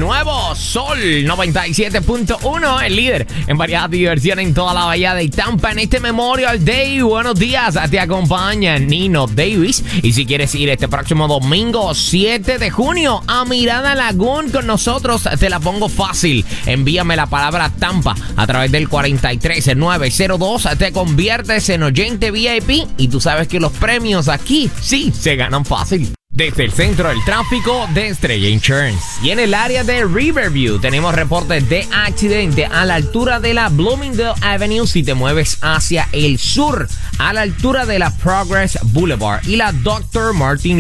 nuevo Sol 97.1, el líder en variedad de diversión en toda la bahía de Tampa. En este Memorial Day, buenos días, te acompaña Nino Davis. Y si quieres ir este próximo domingo 7 de junio a Mirada Lagoon con nosotros, te la pongo fácil. Envíame la palabra Tampa a través del 43902. Te conviertes en oyente VIP y tú sabes que los premios aquí sí se ganan fácil. Desde el centro del tráfico de Estrella Insurance. Y en el área de Riverview tenemos reportes de accidente a la altura de la Bloomingdale Avenue si te mueves hacia el sur, a la altura de la Progress Boulevard y la Dr. Martin